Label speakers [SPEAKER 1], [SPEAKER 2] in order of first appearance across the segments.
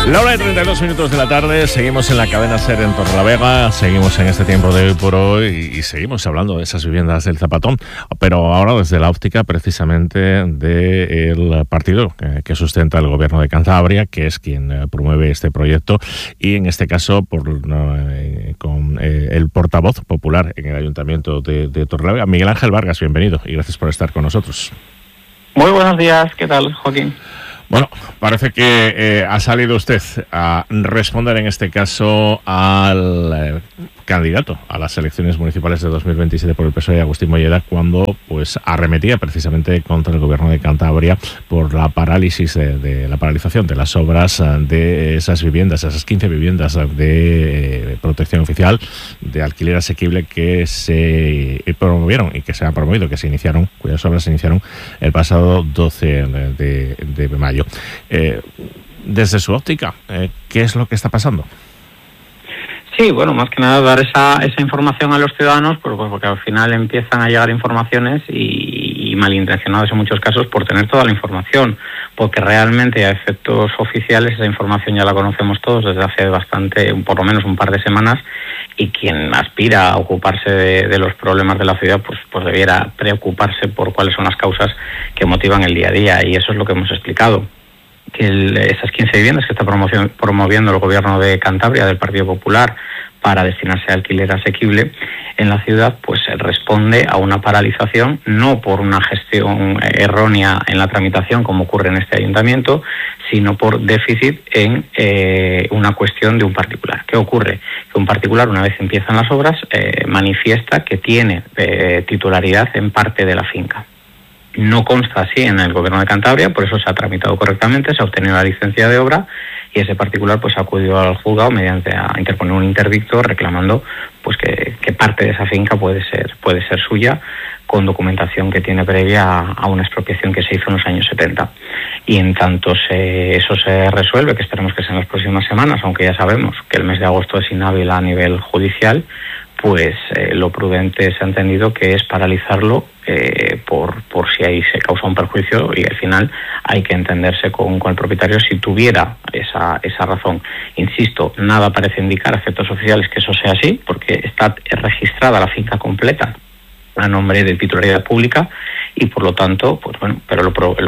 [SPEAKER 1] La hora de 32 minutos de la tarde, seguimos en la cadena SER en Torrelavega, seguimos en este tiempo de hoy por hoy y seguimos hablando de esas viviendas del Zapatón, pero ahora desde la óptica precisamente del partido que sustenta el gobierno de Cantabria, que es quien promueve este proyecto, y en este caso con el portavoz popular en el Ayuntamiento de Torrelavega, Miguel Ángel Vargas. Bienvenido y gracias por estar con nosotros.
[SPEAKER 2] Muy buenos días, ¿qué tal, Joaquín?
[SPEAKER 1] Bueno, parece que ha salido usted a responder en este caso al candidato a las elecciones municipales de 2027 por el PSOE, Agustín Molleda, cuando pues arremetía precisamente contra el gobierno de Cantabria por la parálisis de la paralización de las obras de esas viviendas, esas 15 viviendas de protección oficial, de alquiler asequible que se promovieron y que se han promovido, que se iniciaron, cuyas obras se iniciaron el pasado 12 de mayo. Desde su óptica, ¿qué es lo que está pasando?
[SPEAKER 2] Sí, bueno, más que nada dar esa información a los ciudadanos, porque al final empiezan a llegar informaciones y malintencionados en muchos casos por tener toda la información, porque realmente a efectos oficiales esa información ya la conocemos todos desde hace bastante, por lo menos un par de semanas, y quien aspira a ocuparse de los problemas de la ciudad, pues debiera preocuparse por cuáles son las causas que motivan el día a día, y eso es lo que hemos explicado. Que esas 15 viviendas que está promoviendo el gobierno de Cantabria del Partido Popular para destinarse a alquiler asequible en la ciudad, pues responde a una paralización, no por una gestión errónea en la tramitación como ocurre en este ayuntamiento, sino por déficit en una cuestión de un particular. ¿Qué ocurre? Que un particular, una vez empiezan las obras, manifiesta que tiene titularidad en parte de la finca. No consta así en el gobierno de Cantabria, por eso se ha tramitado correctamente, se ha obtenido la licencia de obra y ese particular pues acudió al juzgado mediante a interponer un interdicto reclamando pues que parte de esa finca puede ser suya, con documentación que tiene previa a una expropiación que se hizo en los años 70. Y en tanto eso se resuelve, que esperemos que sea en las próximas semanas, aunque ya sabemos que el mes de agosto es inhábil a nivel judicial, pues lo prudente se ha entendido que es paralizarlo por si ahí se causa un perjuicio, y al final hay que entenderse con el propietario si tuviera esa razón. Insisto, nada parece indicar a efectos oficiales que eso sea así, porque está registrada la finca completa a nombre de titularidad pública y por lo tanto, pues bueno, pero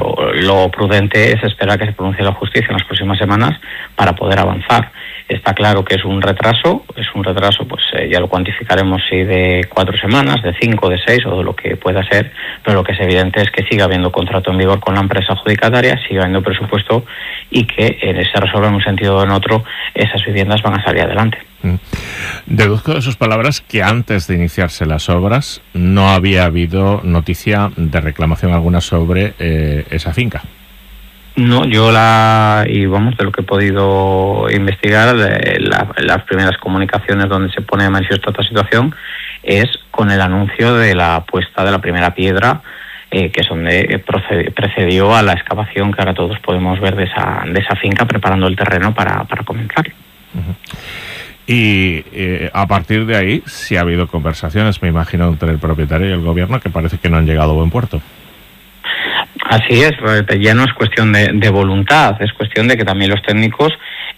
[SPEAKER 2] lo prudente es esperar que se pronuncie la justicia en las próximas semanas para poder avanzar. Está claro que es un retraso, pues ya lo cuantificaremos si de 4 semanas, de 5, de 6 o de lo que pueda ser, pero lo que es evidente es que siga habiendo contrato en vigor con la empresa adjudicataria, siga habiendo presupuesto y que se resuelva en un sentido o en otro, esas viviendas van a salir adelante.
[SPEAKER 1] Deduzco de sus palabras que antes de iniciarse las obras no había habido noticia de reclamación alguna sobre esa finca.
[SPEAKER 2] No, de lo que he podido investigar, las primeras comunicaciones donde se pone de manifiesto esta situación es con el anuncio de la puesta de la primera piedra, que es donde precedió a la excavación que ahora todos podemos ver de esa finca, preparando el terreno para comenzar.
[SPEAKER 1] Uh-huh. Y a partir de ahí sí ha habido conversaciones, me imagino, entre el propietario y el gobierno, que parece que no han llegado a buen puerto.
[SPEAKER 2] Así es, ya no es cuestión de voluntad, es cuestión de que también los técnicos,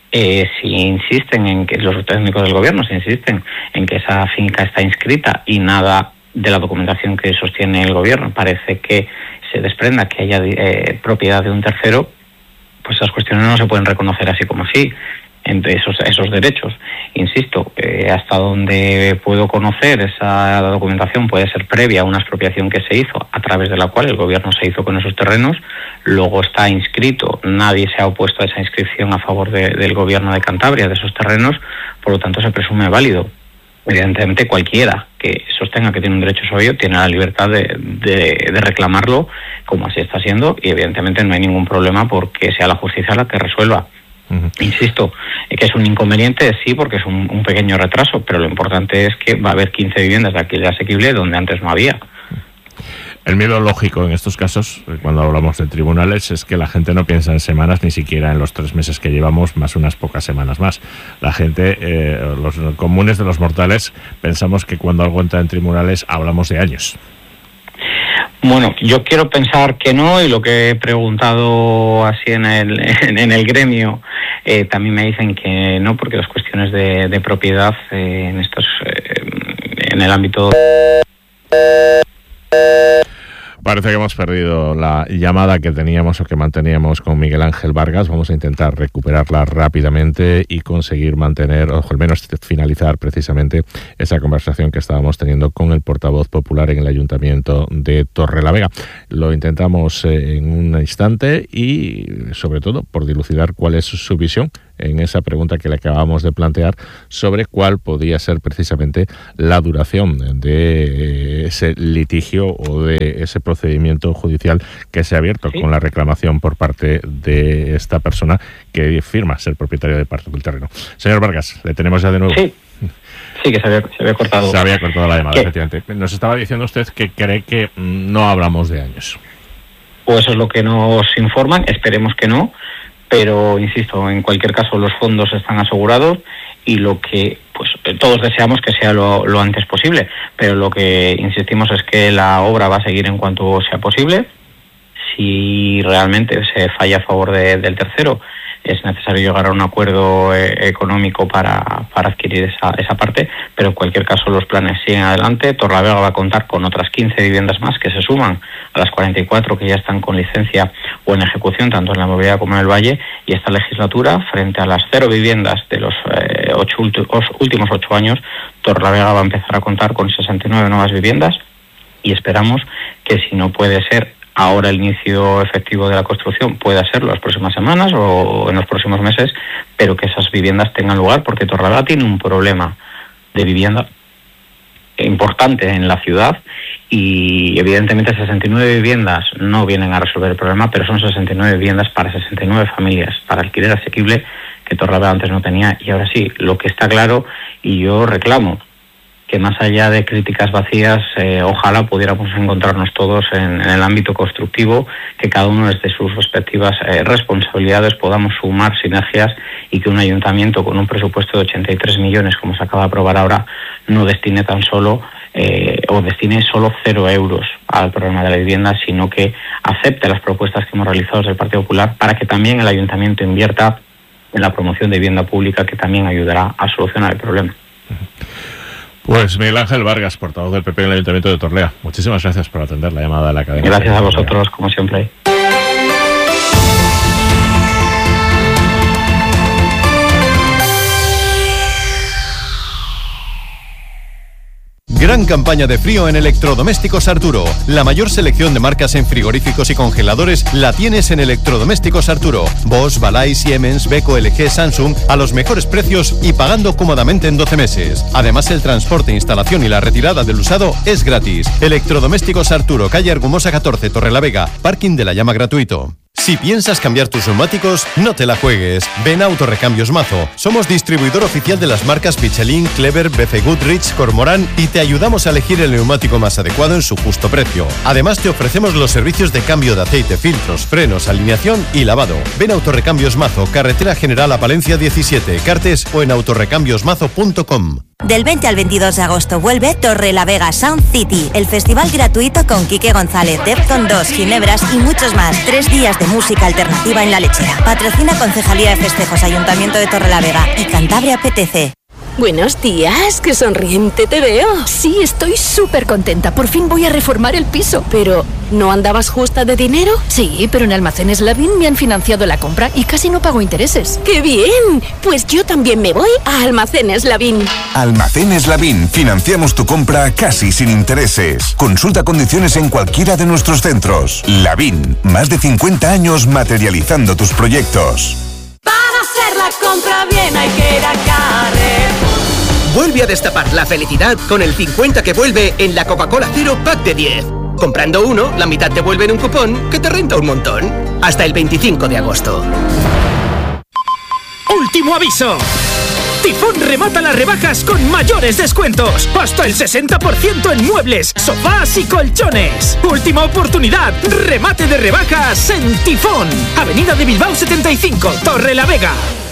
[SPEAKER 2] los técnicos del gobierno se insisten en que esa finca está inscrita y nada de la documentación que sostiene el gobierno parece que se desprenda que haya propiedad de un tercero, pues esas cuestiones no se pueden reconocer así como así. Entre esos derechos, insisto, hasta donde puedo conocer, esa documentación puede ser previa a una expropiación que se hizo, a través de la cual el gobierno se hizo con esos terrenos, luego está inscrito, nadie se ha opuesto a esa inscripción a favor del gobierno de Cantabria, de esos terrenos, por lo tanto se presume válido. Evidentemente cualquiera que sostenga que tiene un derecho sobre ello tiene la libertad de reclamarlo, como así está siendo, y evidentemente no hay ningún problema porque sea la justicia la que resuelva. Uh-huh. Insisto, que es un inconveniente, sí, porque es un pequeño retraso, pero lo importante es que va a haber 15 viviendas de alquiler asequible donde antes no había.
[SPEAKER 1] El miedo lógico en estos casos, cuando hablamos de tribunales, es que la gente no piensa en semanas, ni siquiera en los 3 meses que llevamos, más unas pocas semanas más. La gente, los comunes de los mortales, pensamos que cuando algo entra en tribunales hablamos de años.
[SPEAKER 2] Bueno, yo quiero pensar que no, y lo que he preguntado así en el gremio también me dicen que no, porque las cuestiones de propiedad en el ámbito...
[SPEAKER 1] Parece que hemos perdido la llamada que teníamos o que manteníamos con Miguel Ángel Vargas. Vamos a intentar recuperarla rápidamente y conseguir mantener, o al menos finalizar precisamente esa conversación que estábamos teniendo con el portavoz popular en el Ayuntamiento de Torrelavega. Lo intentamos en un instante y, sobre todo, por dilucidar cuál es su visión en esa pregunta que le acabamos de plantear sobre cuál podía ser precisamente la duración de ese litigio o de ese procedimiento judicial que se ha abierto con la reclamación por parte de esta persona que firma ser propietario de parte del terreno. Señor Vargas, le tenemos ya de nuevo.
[SPEAKER 2] Sí, que se había cortado.
[SPEAKER 1] Se había cortado la llamada, efectivamente. Nos estaba diciendo usted que cree que no hablamos de años.
[SPEAKER 2] Pues eso es lo que nos informan, esperemos que no. Pero, insisto, en cualquier caso los fondos están asegurados y lo que pues todos deseamos que sea lo antes posible, pero lo que insistimos es que la obra va a seguir en cuanto sea posible. Si realmente se falla a favor del tercero, es necesario llegar a un acuerdo económico para adquirir esa parte, pero en cualquier caso los planes siguen adelante. Torrelavega va a contar con otras 15 viviendas más que se suman a las 44 que ya están con licencia o en ejecución, tanto en la movilidad como en el Valle, y esta legislatura, frente a las 0 viviendas de los últimos 8 años, Torrelavega va a empezar a contar con 69 nuevas viviendas y esperamos que, si no puede ser ahora el inicio efectivo de la construcción, pueda ser las próximas semanas o en los próximos meses, pero que esas viviendas tengan lugar, porque Torrelavega tiene un problema de vivienda importante en la ciudad y evidentemente 69 viviendas no vienen a resolver el problema, pero son 69 viviendas para 69 familias, para alquiler asequible, que Torrelavega antes no tenía, y ahora sí. Lo que está claro, y yo reclamo, que más allá de críticas vacías, ojalá pudiéramos encontrarnos todos en el ámbito constructivo, que cada uno desde sus respectivas responsabilidades podamos sumar sinergias y que un ayuntamiento con un presupuesto de 83 millones, como se acaba de aprobar ahora, no destine tan solo o destine solo 0 euros al programa de la vivienda, sino que acepte las propuestas que hemos realizado desde el Partido Popular para que también el ayuntamiento invierta en la promoción de vivienda pública, que también ayudará a solucionar el problema.
[SPEAKER 1] Pues Miguel Ángel Vargas, portavoz del PP en el Ayuntamiento de Torlea, muchísimas gracias por atender la llamada de la cadena.
[SPEAKER 2] Gracias a vosotros, como siempre.
[SPEAKER 3] Gran campaña de frío en Electrodomésticos Arturo. La mayor selección de marcas en frigoríficos y congeladores la tienes en Electrodomésticos Arturo. Bosch, Balay, Siemens, Beko, LG, Samsung a los mejores precios y pagando cómodamente en 12 meses. Además, el transporte, instalación y la retirada del usado es gratis. Electrodomésticos Arturo, calle Argumosa 14, Torrelavega. Parking de la llama gratuito. Si piensas cambiar tus neumáticos, no te la juegues. Ven a Autorrecambios Mazo. Somos distribuidor oficial de las marcas Michelin, Clever, BF Goodrich, Cormorán y te ayudamos a elegir el neumático más adecuado en su justo precio. Además, te ofrecemos los servicios de cambio de aceite, filtros, frenos, alineación y lavado. Ven a Autorrecambios Mazo, Carretera General a Palencia 17, Cartes o en autorrecambiosmazo.com.
[SPEAKER 4] Del 20 al 22 de agosto vuelve Torrelavega Sound City, el festival gratuito con Quique González, Defcon 2, Ginebras y muchos más. 3 días de música alternativa en La Lechera. Patrocina Concejalía de Festejos, Ayuntamiento de Torrelavega y Cantabria PTC.
[SPEAKER 5] Buenos días, qué sonriente te veo.
[SPEAKER 6] Sí, estoy súper contenta. Por fin voy a reformar el piso.
[SPEAKER 5] Pero, ¿no andabas justa de dinero?
[SPEAKER 6] Sí, pero en Almacenes Lavín me han financiado la compra y casi no pago intereses.
[SPEAKER 5] ¡Qué bien! Pues yo también me voy a Almacenes Lavín.
[SPEAKER 7] Almacenes Lavín. Financiamos tu compra casi sin intereses. Consulta condiciones en cualquiera de nuestros centros. Lavín. Más de 50 años materializando tus proyectos.
[SPEAKER 8] Para hacer la compra bien hay que ir a Carrefour.
[SPEAKER 9] Vuelve a destapar la felicidad con el 50 que vuelve en la Coca-Cola Cero Pack de 10. Comprando uno, la mitad te vuelve en un cupón que te renta un montón. Hasta el 25 de agosto.
[SPEAKER 10] ¡Último aviso! Tifón remata las rebajas con mayores descuentos. Hasta el 60% en muebles, sofás y colchones. Última oportunidad. Remate de rebajas en Tifón. Avenida de Bilbao 75, Torrelavega.